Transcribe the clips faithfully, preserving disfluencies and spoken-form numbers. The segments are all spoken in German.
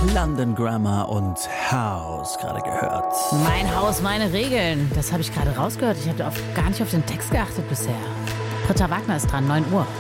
London Grammar und House gerade gehört. Mein Haus, meine Regeln. Das habe ich gerade rausgehört. Ich hatte auf, gar nicht auf den Text geachtet bisher. Britta Wagner ist dran, neun Uhr.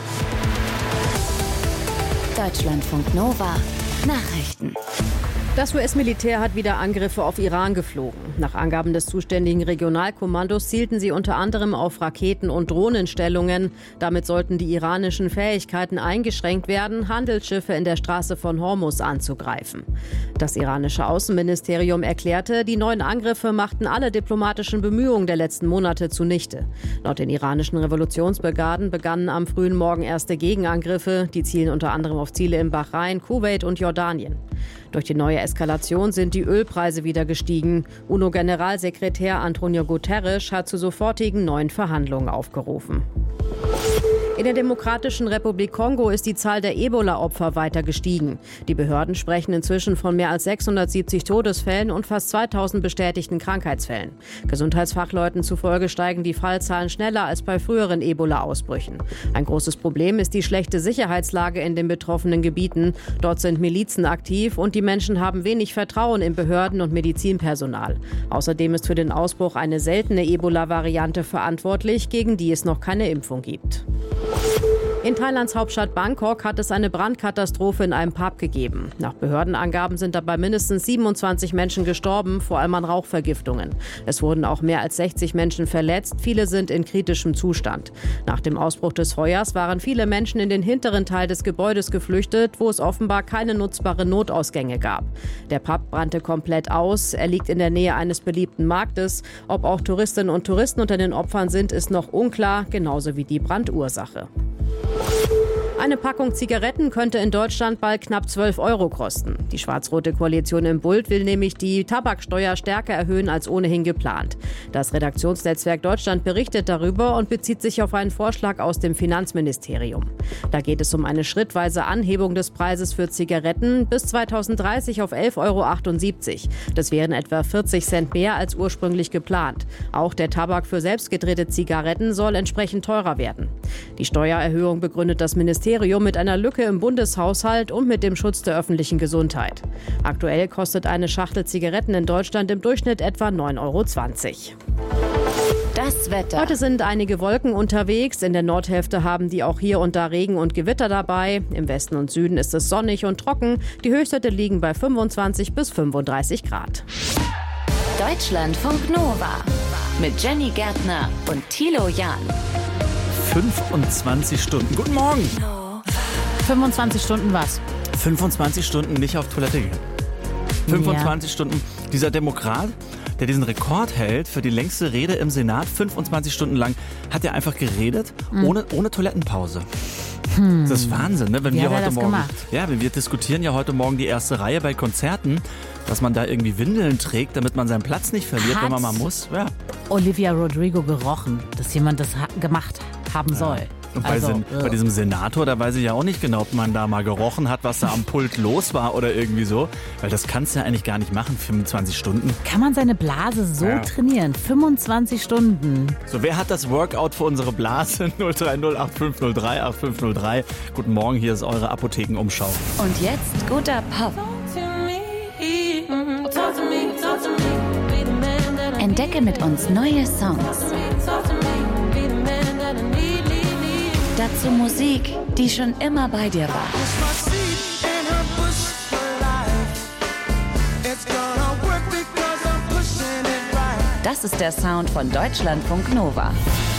Deutschlandfunk Nova. Nachrichten. Das U S-Militär hat wieder Angriffe auf Iran geflogen. Nach Angaben des zuständigen Regionalkommandos zielten sie unter anderem auf Raketen- und Drohnenstellungen. Damit sollten die iranischen Fähigkeiten eingeschränkt werden, Handelsschiffe in der Straße von Hormuz anzugreifen. Das iranische Außenministerium erklärte, die neuen Angriffe machten alle diplomatischen Bemühungen der letzten Monate zunichte. Laut den iranischen Revolutionsbrigaden begannen am frühen Morgen erste Gegenangriffe. Die zielen unter anderem auf Ziele in Bahrain, Kuwait und Jordanien. Durch die neue Eskalation sind die Ölpreise wieder gestiegen. U N O-Generalsekretär Antonio Guterres hat zu sofortigen neuen Verhandlungen aufgerufen. In der Demokratischen Republik Kongo ist die Zahl der Ebola-Opfer weiter gestiegen. Die Behörden sprechen inzwischen von mehr als sechshundertsiebzig Todesfällen und fast zweitausend bestätigten Krankheitsfällen. Gesundheitsfachleuten zufolge steigen die Fallzahlen schneller als bei früheren Ebola-Ausbrüchen. Ein großes Problem ist die schlechte Sicherheitslage in den betroffenen Gebieten. Dort sind Milizen aktiv und die Menschen haben wenig Vertrauen in Behörden und Medizinpersonal. Außerdem ist für den Ausbruch eine seltene Ebola-Variante verantwortlich, gegen die es noch keine Impfung gibt. In Thailands Hauptstadt Bangkok hat es eine Brandkatastrophe in einem Pub gegeben. Nach Behördenangaben sind dabei mindestens siebenundzwanzig Menschen gestorben, vor allem an Rauchvergiftungen. Es wurden auch mehr als sechzig Menschen verletzt, viele sind in kritischem Zustand. Nach dem Ausbruch des Feuers waren viele Menschen in den hinteren Teil des Gebäudes geflüchtet, wo es offenbar keine nutzbaren Notausgänge gab. Der Pub brannte komplett aus, er liegt in der Nähe eines beliebten Marktes. Ob auch Touristinnen und Touristen unter den Opfern sind, ist noch unklar, genauso wie die Brandursache. Eine Packung Zigaretten könnte in Deutschland bald knapp zwölf Euro kosten. Die schwarz-rote Koalition im Bund will nämlich die Tabaksteuer stärker erhöhen als ohnehin geplant. Das Redaktionsnetzwerk Deutschland berichtet darüber und bezieht sich auf einen Vorschlag aus dem Finanzministerium. Da geht es um eine schrittweise Anhebung des Preises für Zigaretten bis zweitausenddreißig auf elf Euro achtundsiebzig. Das wären etwa vierzig Cent mehr als ursprünglich geplant. Auch der Tabak für selbstgedrehte Zigaretten soll entsprechend teurer werden. Die Steuererhöhung begründet das Ministerium mit einer Lücke im Bundeshaushalt und mit dem Schutz der öffentlichen Gesundheit. Aktuell kostet eine Schachtel Zigaretten in Deutschland im Durchschnitt etwa neun Euro zwanzig. Das Wetter. Heute sind einige Wolken unterwegs. In der Nordhälfte haben die auch hier und da Regen und Gewitter dabei. Im Westen und Süden ist es sonnig und trocken. Die Höchstwerte liegen bei fünfundzwanzig bis fünfunddreißig Grad. Deutschlandfunk Nova mit Jenny Gärtner und Thilo Jahn. fünfundzwanzig Stunden. Guten Morgen. fünfundzwanzig Stunden was? fünfundzwanzig Stunden nicht auf Toilette gehen. fünfundzwanzig ja. Stunden. Dieser Demokrat, der diesen Rekord hält für die längste Rede im Senat, fünfundzwanzig Stunden lang, hat er einfach geredet, mhm. ohne, ohne Toilettenpause. Hm. Das ist Wahnsinn, ne? Wenn Wie wir hat er heute das Morgen, gemacht? ja, wenn wir diskutieren ja heute Morgen die erste Reihe bei Konzerten, dass man da irgendwie Windeln trägt, damit man seinen Platz nicht verliert, Hat wenn man mal muss. Ja. Olivia Rodrigo gerochen, dass jemand das ha- gemacht haben soll. Ja. Und bei, Also, Sen- äh. bei diesem Senator, da weiß ich ja auch nicht genau, ob man da mal gerochen hat, was da am Pult los war oder irgendwie so. Weil das kannst du ja eigentlich gar nicht machen, fünfundzwanzig Stunden. Kann man seine Blase so Ja. trainieren? fünfundzwanzig Stunden. So, wer hat das Workout für unsere Blase? null drei null acht fünf null drei acht fünf null drei. Guten Morgen, hier ist eure Apothekenumschau. Und jetzt guter Pop. Entdecke mit uns neue Songs. Dazu Musik, die schon immer bei dir war. Das ist der Sound von Deutschlandfunk Nova.